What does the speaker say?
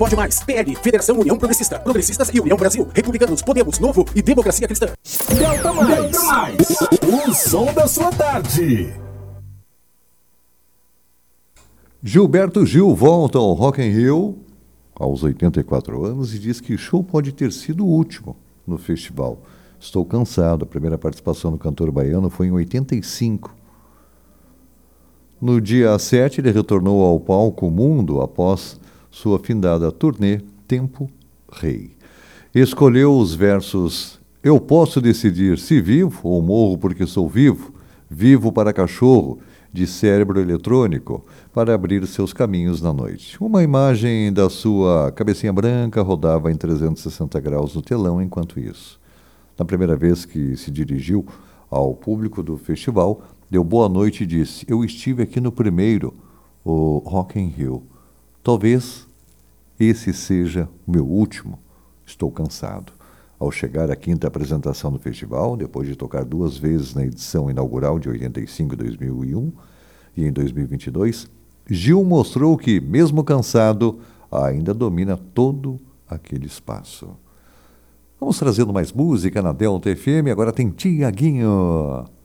Pode Mais, PL, Federação União Progressista, Progressistas e União Brasil, Republicanos, Podemos, Novo e Democracia Cristã. Delta Mais, o som da sua tarde. Gilberto Gil volta ao Rock in Rio aos 84 anos e diz que o show pode ter sido o último no festival. Estou cansado. A primeira participação do cantor baiano foi em 85. No dia 7, ele retornou ao palco Mundo após sua findada turnê Tempo Rei. Escolheu os versos Eu posso decidir se vivo ou morro porque sou vivo, vivo para cachorro, de cérebro eletrônico, para abrir seus caminhos na noite. Uma imagem da sua cabecinha branca rodava em 360 graus no telão enquanto isso. Na primeira vez que se dirigiu ao público do festival, deu boa noite e disse: eu estive aqui no primeiro, o Rock in Rio. Talvez esse seja o meu último. Estou cansado. Ao chegar à quinta apresentação do festival, depois de tocar 2 vezes na edição inaugural de 85 e 2001 e em 2022, Gil mostrou que, mesmo cansado, ainda domina todo aquele espaço. Vamos trazendo mais música na Delta FM, agora tem Tiaguinho.